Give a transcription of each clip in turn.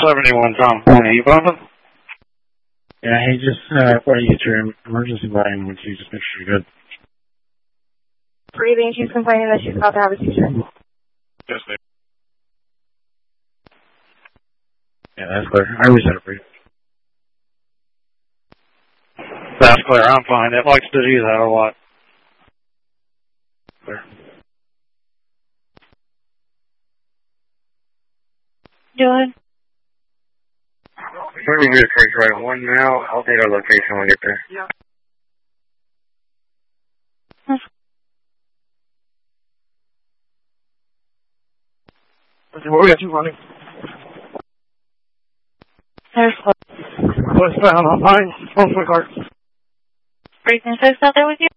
71 Tom. Are you bumping? Yeah, hey, just before you get your emergency line, would you just make sure you're good? Breathing, she's complaining that she's about to have a seizure. Yes, ma'am. Yeah, that's clear. I always had it for you. That's clear. I'm fine. It likes to do that a lot. Clear. Dylan? We're going to be first right one now. I'll take our location when we get there. Yeah. Okay, what we got you running? There's Westbound on mine. Phone for car. Breathing folks out there with you?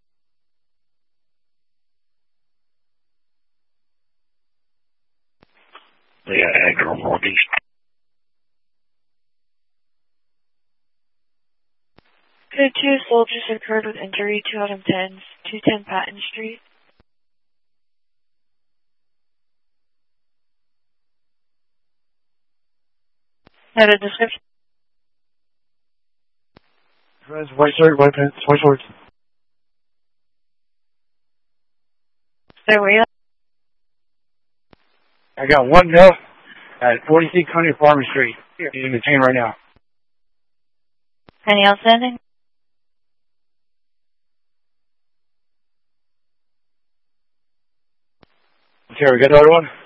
Yeah, Edgar Northeast. Code 2 soldiers occurred with injury, 2 out of 10s, 210 Patton Street. Had a description? White shirt, white pants, white shorts. There were you? I got one bill at 46 Coney Farmer Street. He's in the chain right now. Any outstanding? Okay, we got the other one?